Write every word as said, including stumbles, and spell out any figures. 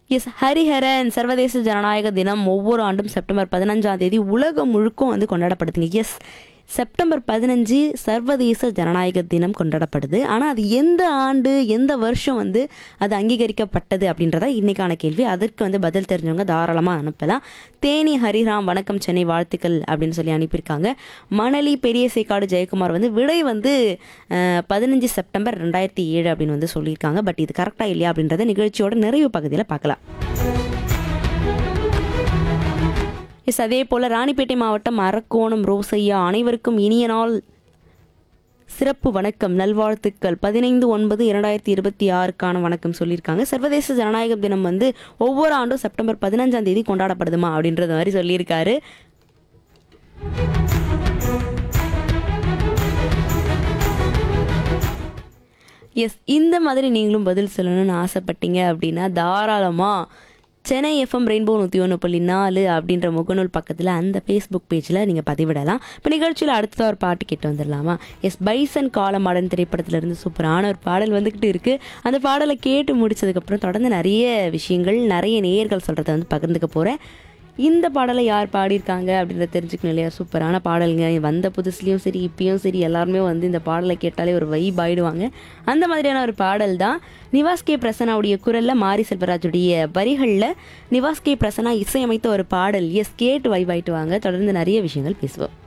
S Hariharan சர்வதேச ஜனநாயக தினம் ஒவ்வொரு ஆண்டும் செப்டம்பர் பதினஞ்சாம் தேதி உலகம் முழுக்கும் வந்து கொண்டாடப்படுதுங்க. எஸ் செப்டம்பர் பதினஞ்சு சர்வதேச ஜனநாயக தினம் கொண்டாடப்படுது. ஆனால் அது எந்த ஆண்டு எந்த வருஷம் வந்து அது அங்கீகரிக்கப்பட்டது அப்படின்றத இன்னைக்கான கேள்வி. அதற்கு வந்து பதில் தெரிஞ்சவங்க தாராளமாக அனுப்பலாம். தேனி ஹரிராம் வணக்கம் சென்னை வாழ்த்துக்கள் அப்படின்னு சொல்லி அனுப்பியிருக்காங்க. மணலி பெரிய சேக்காடு ஜெயக்குமார் வந்து விடை வந்து பதினஞ்சு செப்டம்பர் ரெண்டாயிரத்தி ஏழு அப்படின்னு வந்து சொல்லியிருக்காங்க. பட் இது கரெக்டாக இல்லையா அப்படின்றத நிகழ்ச்சியோட நிறைவு பகுதியில் பார்க்கலாம். எஸ் அதே போல் ராணிப்பேட்டை மாவட்டம் அரக்கோணம் ரோசையா அனைவருக்கும் இனிய நாள் சிறப்பு வணக்கம் நல்வாழ்த்துக்கள் பதினைந்து ஒன்பது இரண்டாயிரத்தி இருபத்தி ஆறுக்கான வணக்கம் சொல்லியிருக்காங்க. சர்வதேச ஜனநாயக தினம் வந்து ஒவ்வொரு ஆண்டும் செப்டம்பர் பதினஞ்சாம் தேதி கொண்டாடப்படுதுமா அப்படின்றது மாதிரி சொல்லியிருக்காரு. எஸ் இந்த மாதிரி நீங்களும் பதில் சொல்லணும்னு ஆசைப்பட்டீங்க அப்படின்னா தாராளமாக சென்னை எஃப்எம் ரெயின்போ நூற்றி ஒன்று புள்ளி நாலு அப்படின்ற முகநூல் பக்கத்தில் அந்த ஃபேஸ்புக் பேஜில் நீங்கள் பதிவிடலாம். இப்போ நிகழ்ச்சியில் அடுத்த ஒரு பாட்டு கேட்டு வந்துடலாமா? எஸ் பைசன் காலமாடன் திரைப்படத்திலிருந்து சூப்பரான ஒரு பாடல் வந்துக்கிட்டு இருக்குது. அந்த பாடலை கேட்டு முடிச்சதுக்கப்புறம் தொடர்ந்து நிறைய விஷயங்கள் நிறைய நேயர்கள் சொல்கிறத வந்து பகிர்ந்துக்க போகிறேன். இந்த பாடலை யார் பாடியிருக்காங்க அப்படின்றத தெரிஞ்சுக்கணும் இல்லையா? சூப்பரான பாடலுங்க. வந்த புதுசுலேயும் சரி இப்பயும் சரி எல்லாருமே வந்து இந்த பாடலை கேட்டாலே ஒரு வைப் ஆயிடுவாங்க. அந்த மாதிரியான ஒரு பாடல் தான் நிவாஸ் கே பிரசன்னாவுடைய குரலில் மாரி செல்வராஜுடைய வரிகளில் நிவாஸ் கே பிரசன்னா இசையமைத்த ஒரு பாடல். எஸ் கேட்டு வைப் ஆயிட்டு வாங்க. தொடர்ந்து நிறைய விஷயங்கள் பேசுவோம்.